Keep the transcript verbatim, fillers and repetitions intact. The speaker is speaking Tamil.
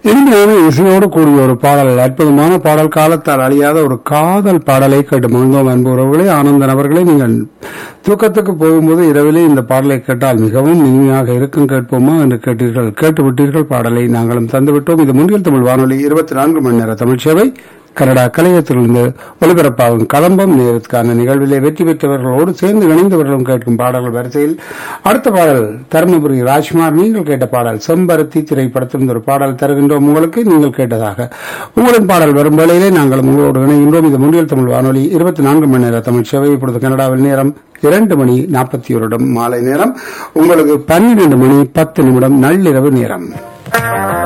இனிமையான இசையோடு கூடிய ஒரு பாடல், அற்புதமான பாடல், காலத்தால் அழியாத ஒரு காதல் பாடலை கேட்டு மகிழ்ந்தோம். அன்பு உறவுகளே, ஆனந்தன் அவர்களே, நீங்கள் தூக்கத்துக்கு போகும்போது இரவிலே இந்த பாடலை கேட்டால் மிகவும் இனிமையாக இருக்கும், கேட்போமா என்று கேட்டீர்கள். கேட்டுவிட்டீர்கள். பாடலை நாங்களும் தந்துவிட்டோம். இது முன்னில் தமிழ் வானொலி இருபத்தி நான்கு மணி நேர தமிழ் சேவை கனடா கலையத்திலிருந்து ஒலிபரப்பாகும் கதம்பம் நேரத்துக்கான நிகழ்விலே வெற்றி பெற்றவர்களோடு சேர்ந்து இணைந்தவர்களும் கேட்கும் பாடல்கள் வரிசையில் அடுத்த பாடல் தருமபுரி ராஜ்குமார் நீங்கள் கேட்ட பாடல் செம்பருத்தி திரைப்படத்திலிருந்து ஒரு பாடல் தருகின்றோம் உங்களுக்கு. நீங்கள் கேட்டதாக உங்களின் பாடல் வரும் வேளையிலே நாங்கள் உங்களோடு இணைகின்றோம். இது முன்னில் தமிழ் வானொலி இருபத்தி நான்கு மணி நேர தமிழ் சேவை. இப்பொழுது கனடாவில் நேரம் இரண்டு மணி நாற்பத்தி ஒரு நிமிடம் மாலை நேரம். உங்களுக்கு பன்னிரண்டு மணி பத்து நிமிடம் நள்ளிரவு நேரம்.